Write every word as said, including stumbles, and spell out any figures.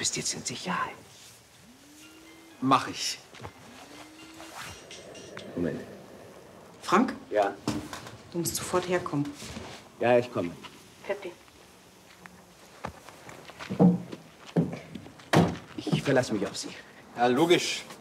bist jetzt in Sicherheit. Mach ich. Moment. Frank? Ja? Du musst sofort herkommen. Ja, ich komme. Fertig. Ich verlasse mich auf Sie. Ja, logisch.